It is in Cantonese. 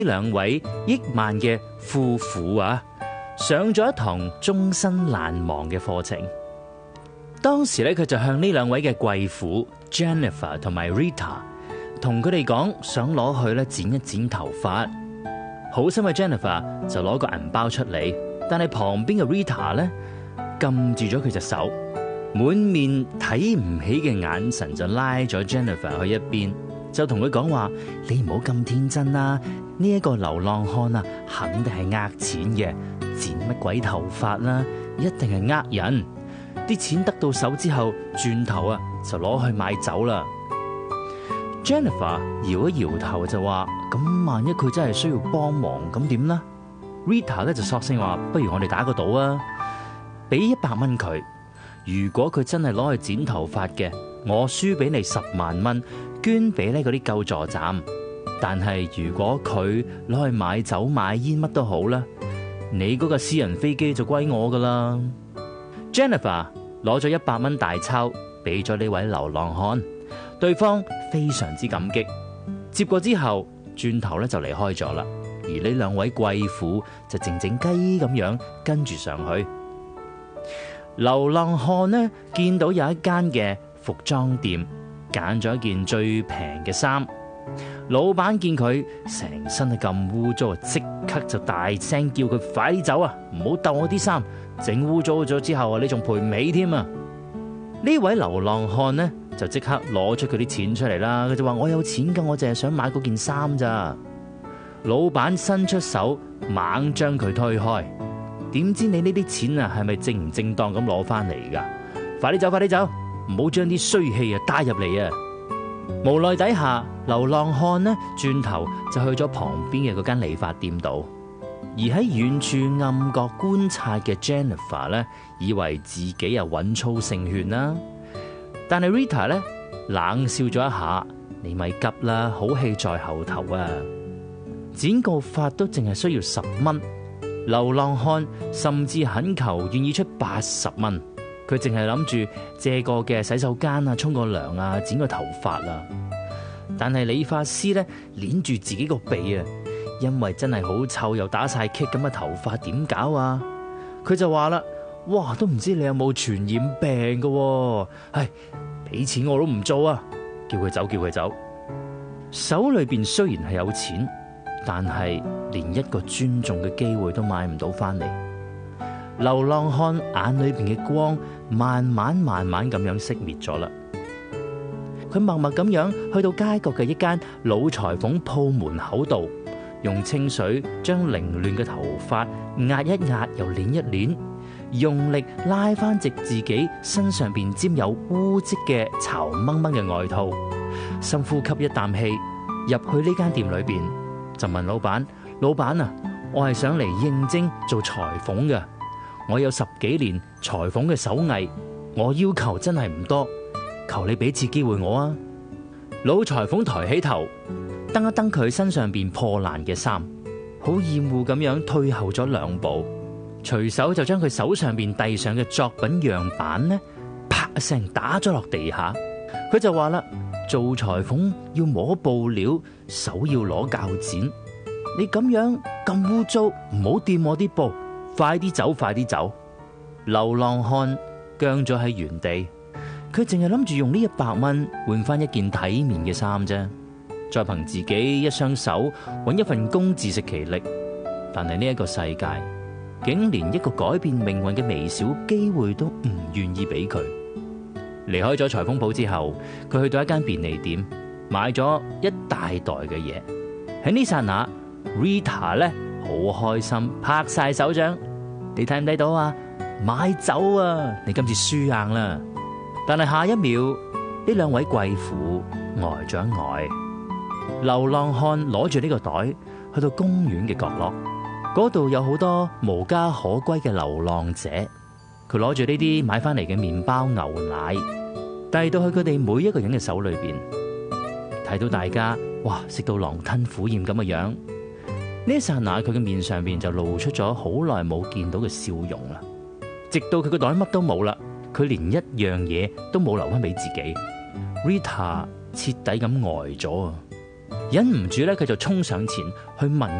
兩位億萬嘅夫婦啊，上咗一堂終身難忘嘅課程。當時咧，佢就向呢兩位嘅貴婦 Jennifer 同埋 Rita 同佢哋講，想攞去咧剪一剪頭髮。好心嘅 Jennifer 就攞個銀包出嚟，但係旁邊嘅 Rita 咧撳住咗佢隻手，滿面睇唔起嘅眼神就拉咗 Jennifer 去一邊，就同佢講話：你唔好咁天真啦，呢一個流浪漢啊，肯定係呃錢嘅，剪乜鬼頭髮啦，一定係呃人。啲錢得到手之後，轉頭啊就攞去買酒啦。Jennifer 搖一搖頭就話：咁萬一佢真係需要幫忙，咁點呢？ Rita 咧就索性話：不如我哋打個賭啊，俾100蚊佢。如果佢真係攞去剪頭髮嘅，我輸俾你10萬蚊，捐俾呢嗰啲救助站。但係如果佢攞去買酒買煙乜都好啦，你嗰個私人飛機就歸我噶啦。Jennifer 攞咗100蚊大鈔俾咗呢位流浪漢，對方非常之感激，接過之後轉頭咧就離開咗啦。而呢兩位貴婦就靜靜雞咁樣跟住上去。流浪漢呢見到有一間嘅服裝店，揀咗一件最平嘅衫。老闆見佢成身都咁污糟，即刻就大聲叫佢快啲走啊！唔好逗我啲衫，整污糟咗之後啊，你仲賠唔起添啊！呢位流浪漢呢就即刻攞出佢啲錢出嚟啦，佢就話：我有錢噶，我淨係想買嗰件衫咋。老闆伸出手猛將佢推開，點知你呢啲錢啊係咪正唔正當咁攞翻嚟噶？快啲走，快啲走，唔好將啲衰氣啊帶入嚟啊！無奈底下，流浪漢呢轉頭就去咗旁邊嘅嗰間理髮店度，而喺遠處暗角觀察嘅 Jennifer 呢，以為自己又穩操勝券啦。但係 Rita 呢冷笑咗一下：你咪急啦，好戲在後頭啊！剪個髮都淨係需要10蚊，流浪漢甚至懇求願意出80蚊。佢淨係諗住借個嘅洗手間啊，沖個涼啊，剪個頭髮啊。但係理髮師咧捏住自己個鼻啊，因為真係好臭又打晒棘咁嘅頭髮點搞啊？佢就話啦：哇，都唔知你有冇傳染病噶？唉，俾錢我都唔做啊！叫佢走，叫佢走。手裏邊雖然係有錢，但係連一個尊重嘅機會都買唔到翻嚟。流浪漢眼裏邊嘅光慢慢咁樣熄滅咗啦。佢默默咁樣去到街角嘅一間老裁縫鋪門口度，用清水將凌亂嘅頭髮壓一壓又捻一捻，用力拉翻直自己身上邊沾有污漬嘅巢掹掹嘅外套，深呼吸一啖氣，入去呢間店裏邊就問老闆：老闆啊，我係想嚟應徵做裁縫嘅。我有10幾年裁縫嘅手藝，我要求真係唔多，求你俾次機會我啊！老裁縫抬起頭，蹬一蹬佢身上邊破爛嘅衫，好厭惡咁樣退後咗2步，隨手就將佢手上邊遞上嘅作品樣板呢，啪一聲打咗落地下。佢就話啦：做裁縫要摸布料，手要攞鉸剪，你咁樣咁污糟，唔好掂我啲布。快啲走，快啲走！流浪漢僵咗喺原地，佢淨係諗住用呢100蚊換翻一件體面嘅衫啫，再憑自己一雙手搵一份工自食其力。但係呢一個世界，竟連一個改變命運嘅微小機會都唔願意俾佢。離開咗裁縫鋪之後，佢去到一間便利店，買咗一大袋嘅嘢。喺呢剎那 ，Rita 咧好開心，拍晒手掌。你睇唔睇到啊？買酒啊！你今次輸硬啦！但係下一秒，呢兩位貴婦呆咗一呆。流浪漢攞住呢個袋去到公園嘅角落，嗰度有好多無家可歸嘅流浪者。佢攞住呢啲買翻嚟嘅麵包、牛奶，遞到去佢哋每一個人嘅手裏邊。睇到大家哇食到狼吞虎咽咁嘅樣。呢一剎那，佢嘅面上邊就露出咗好耐冇見到嘅笑容啦。直到佢個袋乜都冇啦，佢連一樣嘢都冇留翻俾自己。Rita 徹底咁呆咗啊！ 忍唔住咧，佢就衝上前去問